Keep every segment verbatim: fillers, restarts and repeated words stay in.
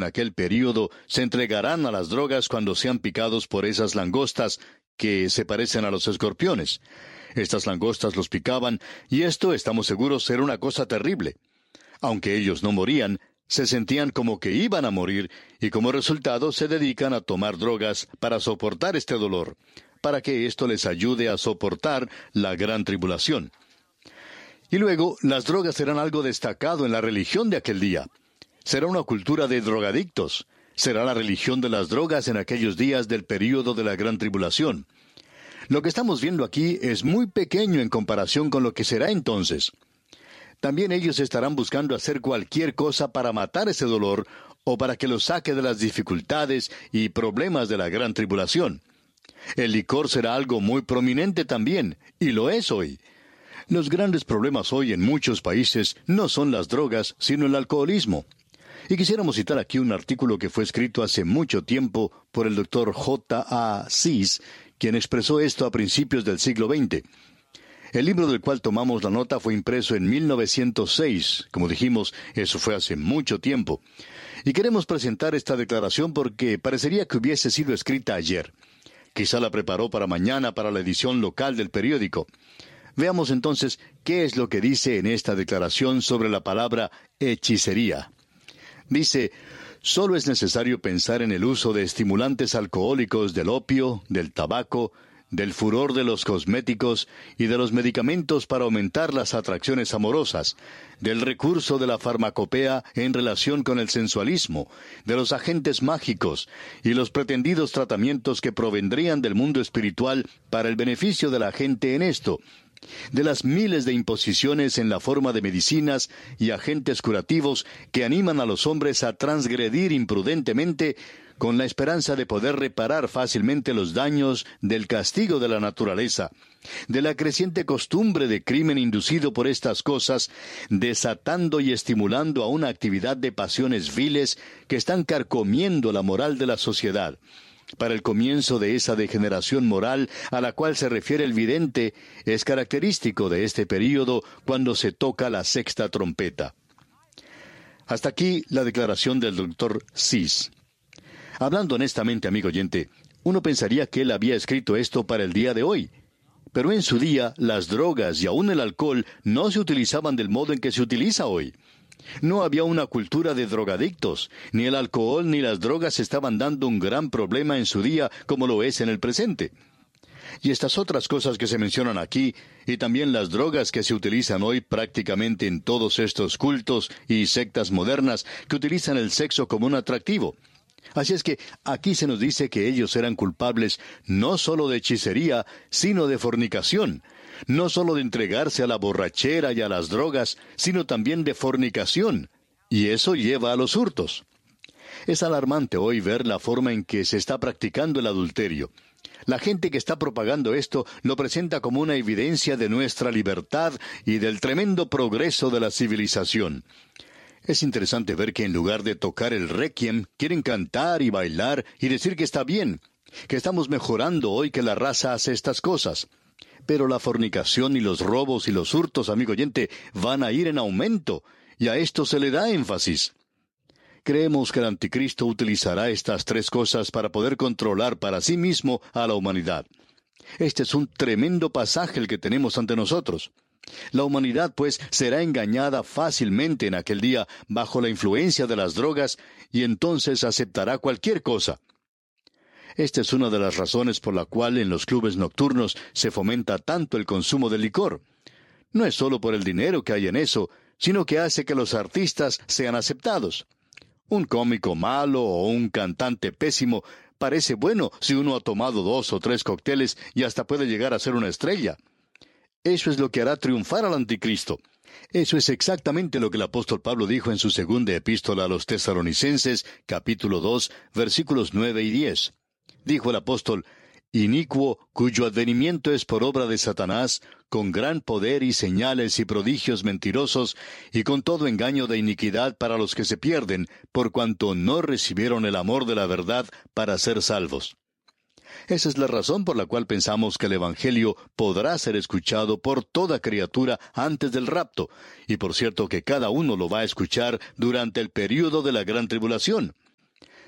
aquel período se entregarán a las drogas cuando sean picados por esas langostas que se parecen a los escorpiones. Estas langostas los picaban, y esto, estamos seguros, era una cosa terrible. Aunque ellos no morían, se sentían como que iban a morir, y como resultado se dedican a tomar drogas para soportar este dolor, para que esto les ayude a soportar la gran tribulación. Y luego, las drogas serán algo destacado en la religión de aquel día. Será una cultura de drogadictos. Será la religión de las drogas en aquellos días del período de la gran tribulación. Lo que estamos viendo aquí es muy pequeño en comparación con lo que será entonces. También ellos estarán buscando hacer cualquier cosa para matar ese dolor o para que los saque de las dificultades y problemas de la gran tribulación. El licor será algo muy prominente también, y lo es hoy. Los grandes problemas hoy en muchos países no son las drogas, sino el alcoholismo. Y quisiéramos citar aquí un artículo que fue escrito hace mucho tiempo por el doctor J A Sis, quien expresó esto a principios del siglo veinte. El libro del cual tomamos la nota fue impreso en mil novecientos seis. Como dijimos, eso fue hace mucho tiempo. Y queremos presentar esta declaración porque parecería que hubiese sido escrita ayer. Quizá la preparó para mañana para la edición local del periódico. Veamos entonces qué es lo que dice en esta declaración sobre la palabra hechicería. Dice: solo es necesario pensar en el uso de estimulantes alcohólicos, del opio, del tabaco, del furor de los cosméticos y de los medicamentos para aumentar las atracciones amorosas, del recurso de la farmacopea en relación con el sensualismo, de los agentes mágicos y los pretendidos tratamientos que provendrían del mundo espiritual para el beneficio de la gente en esto, de las miles de imposiciones en la forma de medicinas y agentes curativos que animan a los hombres a transgredir imprudentemente con la esperanza de poder reparar fácilmente los daños del castigo de la naturaleza, de la creciente costumbre de crimen inducido por estas cosas, desatando y estimulando a una actividad de pasiones viles que están carcomiendo la moral de la sociedad. Para el comienzo de esa degeneración moral a la cual se refiere el vidente, es característico de este período cuando se toca la sexta trompeta. Hasta aquí la declaración del doctor Sis. Hablando honestamente, amigo oyente, uno pensaría que él había escrito esto para el día de hoy. Pero en su día, las drogas y aún el alcohol no se utilizaban del modo en que se utiliza hoy. No había una cultura de drogadictos, ni el alcohol ni las drogas estaban dando un gran problema en su día como lo es en el presente. Y estas otras cosas que se mencionan aquí, y también las drogas que se utilizan hoy prácticamente en todos estos cultos y sectas modernas que utilizan el sexo como un atractivo. Así es que aquí se nos dice que ellos eran culpables no solo de hechicería, sino de fornicación. No solo de entregarse a la borrachera y a las drogas, sino también de fornicación. Y eso lleva a los hurtos. Es alarmante hoy ver la forma en que se está practicando el adulterio. La gente que está propagando esto lo presenta como una evidencia de nuestra libertad y del tremendo progreso de la civilización. Es interesante ver que en lugar de tocar el requiem, quieren cantar y bailar y decir que está bien, que estamos mejorando hoy que la raza hace estas cosas. Pero la fornicación y los robos y los hurtos, amigo oyente, van a ir en aumento, y a esto se le da énfasis. Creemos que el anticristo utilizará estas tres cosas para poder controlar para sí mismo a la humanidad. Este es un tremendo pasaje el que tenemos ante nosotros. La humanidad, pues, será engañada fácilmente en aquel día bajo la influencia de las drogas, y entonces aceptará cualquier cosa. Esta es una de las razones por la cual en los clubes nocturnos se fomenta tanto el consumo de licor. No es solo por el dinero que hay en eso, sino que hace que los artistas sean aceptados. Un cómico malo o un cantante pésimo parece bueno si uno ha tomado dos o tres cócteles y hasta puede llegar a ser una estrella. Eso es lo que hará triunfar al anticristo. Eso es exactamente lo que el apóstol Pablo dijo en su segunda epístola a los Tesalonicenses, capítulo dos, versículos nueve y diez. Dijo el apóstol: inicuo, cuyo advenimiento es por obra de Satanás, con gran poder y señales y prodigios mentirosos, y con todo engaño de iniquidad para los que se pierden, por cuanto no recibieron el amor de la verdad para ser salvos. Esa es la razón por la cual pensamos que el Evangelio podrá ser escuchado por toda criatura antes del rapto, y por cierto que cada uno lo va a escuchar durante el período de la gran tribulación.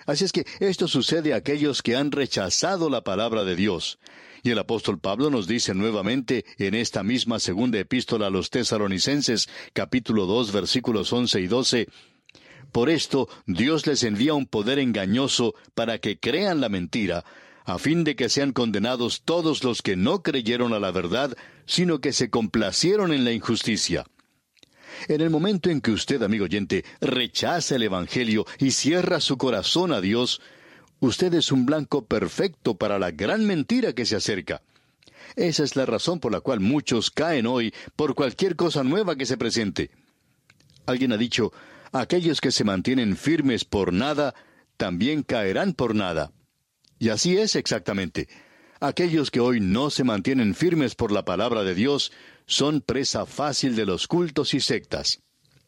Así es que esto sucede a aquellos que han rechazado la palabra de Dios. Y el apóstol Pablo nos dice nuevamente en esta misma segunda epístola a los Tesalonicenses, capítulo dos, versículos once y doce, por esto Dios les envía un poder engañoso para que crean la mentira, a fin de que sean condenados todos los que no creyeron a la verdad, sino que se complacieron en la injusticia. En el momento en que usted, amigo oyente, rechaza el Evangelio y cierra su corazón a Dios, usted es un blanco perfecto para la gran mentira que se acerca. Esa es la razón por la cual muchos caen hoy por cualquier cosa nueva que se presente. Alguien ha dicho, aquellos que se mantienen firmes por nada, también caerán por nada. Y así es exactamente. Aquellos que hoy no se mantienen firmes por la palabra de Dios son presa fácil de los cultos y sectas.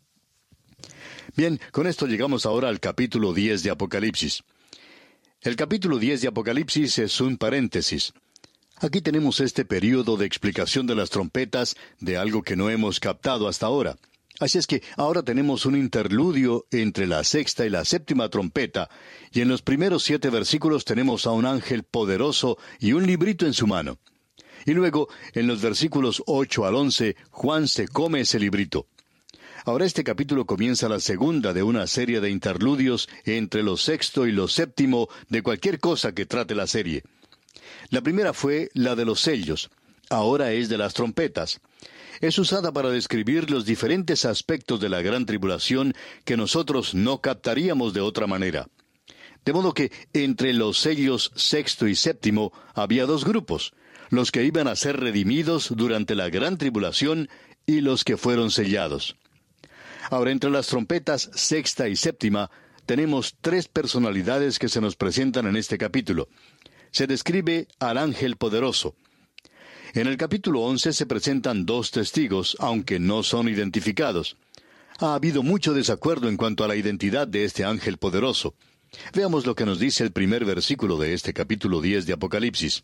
Bien, con esto llegamos ahora al capítulo diez de Apocalipsis. El capítulo diez de Apocalipsis es un paréntesis. Aquí tenemos este período de explicación de las trompetas de algo que no hemos captado hasta ahora. Así es que ahora tenemos un interludio entre la sexta y la séptima trompeta, y en los primeros siete versículos tenemos a un ángel poderoso y un librito en su mano. Y luego, en los versículos ocho al once, Juan se come ese librito. Ahora este capítulo comienza la segunda de una serie de interludios entre lo sexto y lo séptimo de cualquier cosa que trate la serie. La primera fue la de los sellos. Ahora es de las trompetas. Es usada para describir los diferentes aspectos de la gran tribulación que nosotros no captaríamos de otra manera. De modo que entre los sellos sexto y séptimo había dos grupos, los que iban a ser redimidos durante la gran tribulación y los que fueron sellados. Ahora, entre las trompetas sexta y séptima, tenemos tres personalidades que se nos presentan en este capítulo. Se describe al ángel poderoso. En el capítulo once se presentan dos testigos, aunque no son identificados. Ha habido mucho desacuerdo en cuanto a la identidad de este ángel poderoso. Veamos lo que nos dice el primer versículo de este capítulo diez de Apocalipsis.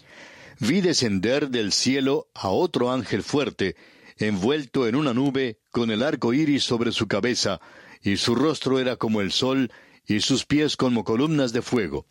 Vi descender del cielo a otro ángel fuerte, envuelto en una nube, con el arco iris sobre su cabeza, y su rostro era como el sol, y sus pies como columnas de fuego.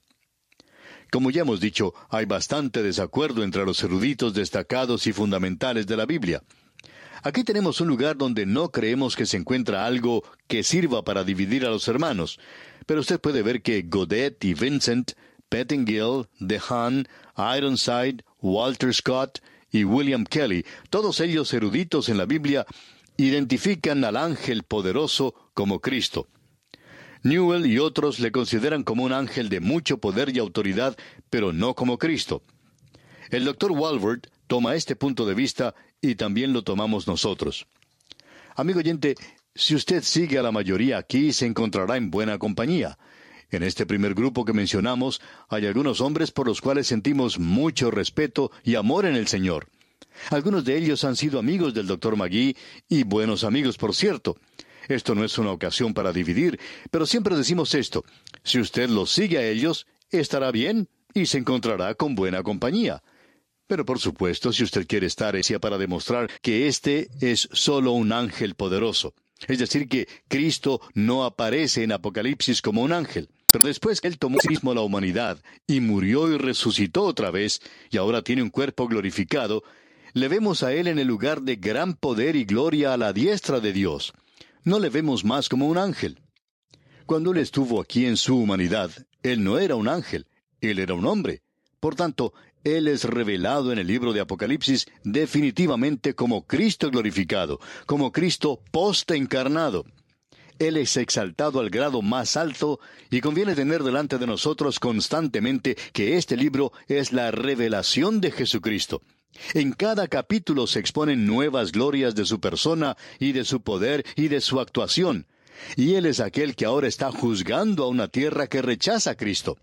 Como ya hemos dicho, hay bastante desacuerdo entre los eruditos destacados y fundamentales de la Biblia. Aquí tenemos un lugar donde no creemos que se encuentra algo que sirva para dividir a los hermanos, pero usted puede ver que Godet y Vincent, Pettingill, DeHaan, Ironside, Walter Scott y William Kelly, todos ellos eruditos en la Biblia, identifican al ángel poderoso como Cristo. Newell y otros le consideran como un ángel de mucho poder y autoridad, pero no como Cristo. El doctor Walvoord toma este punto de vista y también lo tomamos nosotros. Amigo oyente, si usted sigue a la mayoría aquí, se encontrará en buena compañía. En este primer grupo que mencionamos, hay algunos hombres por los cuales sentimos mucho respeto y amor en el Señor. Algunos de ellos han sido amigos del doctor Magee, y buenos amigos, por cierto. Esto no es una ocasión para dividir, pero siempre decimos esto: si usted los sigue a ellos, estará bien y se encontrará con buena compañía. Pero por supuesto, si usted quiere estar hacia para demostrar que este es solo un ángel poderoso. Es decir, que Cristo no aparece en Apocalipsis como un ángel. Pero después Él tomó a sí mismo la humanidad y murió y resucitó otra vez, y ahora tiene un cuerpo glorificado, le vemos a Él en el lugar de gran poder y gloria a la diestra de Dios. No le vemos más como un ángel. Cuando Él estuvo aquí en su humanidad, Él no era un ángel, Él era un hombre. Por tanto, Él es revelado en el libro de Apocalipsis definitivamente como Cristo glorificado, como Cristo post-encarnado. Él es exaltado al grado más alto, y conviene tener delante de nosotros constantemente que este libro es la revelación de Jesucristo. En cada capítulo se exponen nuevas glorias de su persona y de su poder y de su actuación. Y Él es aquel que ahora está juzgando a una tierra que rechaza a Cristo.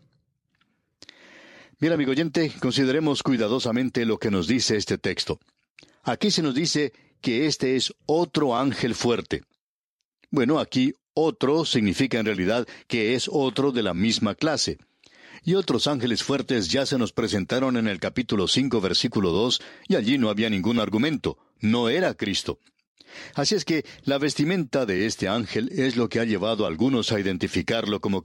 Bien, amigo oyente, consideremos cuidadosamente lo que nos dice este texto. Aquí se nos dice que este es otro ángel fuerte. Bueno, aquí otro significa en realidad que es otro de la misma clase. Y otros ángeles fuertes ya se nos presentaron en el capítulo cinco, versículo dos, y allí no había ningún argumento, no era Cristo. Así es que la vestimenta de este ángel es lo que ha llevado a algunos a identificarlo como Cristo.